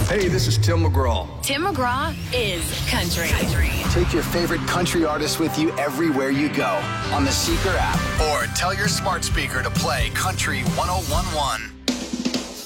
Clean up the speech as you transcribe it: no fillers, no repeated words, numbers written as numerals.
Hey, this is Tim McGraw. Tim McGraw is country. Take your favorite country artist with you everywhere you go on the Seeker app. Or tell your smart speaker to play Country 1011.